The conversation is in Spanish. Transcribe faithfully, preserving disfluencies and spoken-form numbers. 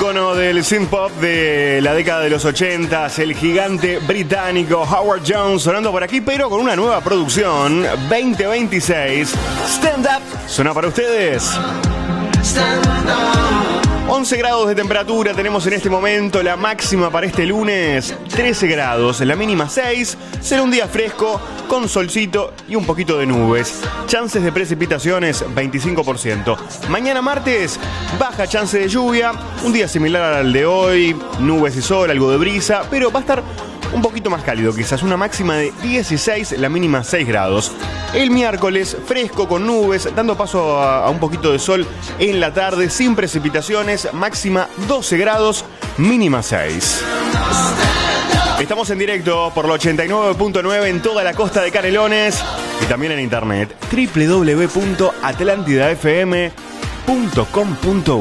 ícono del synth pop de la década de los ochentas, el gigante británico Howard Jones sonando por aquí, pero con una nueva producción, veinte veintiséis. Stand Up suena para ustedes. Stand Up. once grados de temperatura tenemos en este momento, la máxima para este lunes trece grados, la mínima seis, será un día fresco con solcito y un poquito de nubes, chances de precipitaciones veinticinco por ciento. Mañana martes, baja chance de lluvia, un día similar al de hoy, nubes y sol, algo de brisa, pero va a estar un poquito más cálido, quizás una máxima de dieciséis, la mínima seis grados. El miércoles, fresco con nubes, dando paso a, a un poquito de sol en la tarde, sin precipitaciones, máxima doce grados, mínima seis. Estamos en directo por la ochenta y nueve punto nueve en toda la costa de Canelones y también en internet, doble u doble u doble u punto atlantida f m punto com punto